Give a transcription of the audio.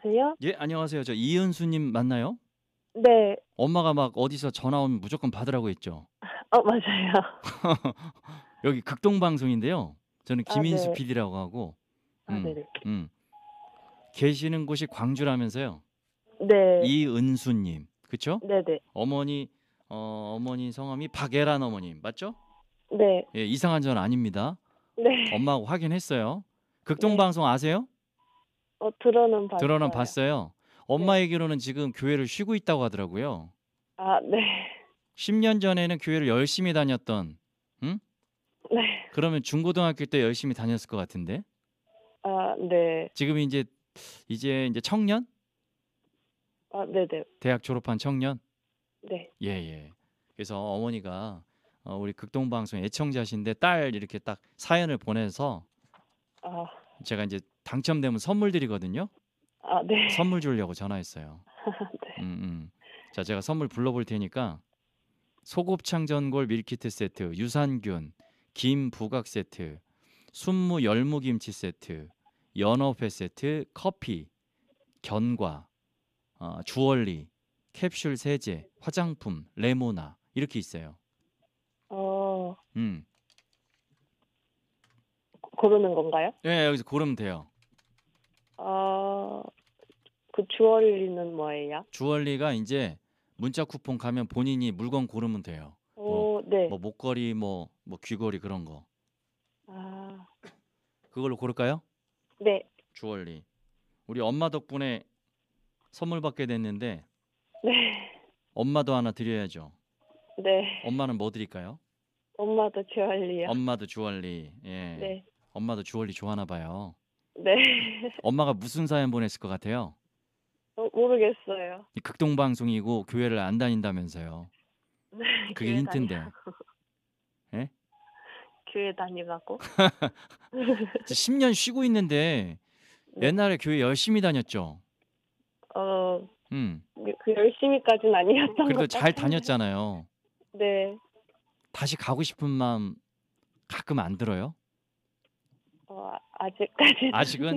여보세요? 예, 안녕하세요. 저 이은수님 맞나요? 네. 엄마가 막 어디서 전화 오면 무조건 받으라고 했죠. 맞아요. 여기 극동방송인데요. 저는 아 김인수 네. PD라고 하고, 아 음, 네네. 음, 계시는 곳이 광주라면서요. 네. 이은수님, 그쵸? 네네. 어머니, 어머니 성함이 박애란 어머님, 맞죠? 네. 예, 이상한 전 아닙니다. 네. 엄마하고 확인했어요. 네. 극동방송 아세요? 들어는 들어는 봤어요. 봤어요. 네. 엄마 얘기로는 지금 교회를 쉬고 있다고 하더라고요. 아 네. 10년 전에는 교회를 열심히 다녔던, 응? 네. 그러면 중고등학교 때 열심히 다녔을 것 같은데 아 네. 지금 이제 청년? 아 네네. 대학 졸업한 청년? 네. 예. 그래서 어머니가 우리 극동방송 애청자신데 딸 이렇게 딱 사연을 보내서 아. 제가 이제 당첨되면 선물 드리거든요. 아 네. 선물 주려고 전화했어요. 네. 자, 제가 선물 불러볼 테니까 소곱창 전골 밀키트 세트, 유산균, 김 부각 세트, 순무 열무김치 세트, 연어회 세트, 커피, 견과, 주얼리, 캡슐 세제, 화장품, 레모나 이렇게 있어요. 어 음, 고르는 건가요? 예, 여기서 고르면 돼요. 그 주얼리는 뭐예요? 주얼리가 이제 문자 쿠폰 가면 본인이 물건 고르면 돼요. 네. 뭐 목걸이, 뭐 귀걸이 그런 거. 아 그걸로 고를까요? 네. 주얼리. 우리 엄마 덕분에 선물 받게 됐는데 네. 엄마도 하나 드려야죠. 네. 엄마는 뭐 드릴까요? 엄마도 주얼리요. 엄마도 주얼리. 예. 네. 엄마도 주얼리 좋아하나 봐요. 네. 엄마가 무슨 사연 보냈을 것 같아요? 모르겠어요. 이 극동방송이고 교회를 안 다닌다면서요. 네. 그게 교회 힌트인데. 예? 교회 다니라고? 10년 쉬고 있는데 네. 옛날에 교회 열심히 다녔죠. 어, 음. 그 열심히까지는 아니었던 그래도 것 잘 같은데. 다녔잖아요. 네. 다시 가고 싶은 마음 가끔 안 들어요? 아직까지는. 아직은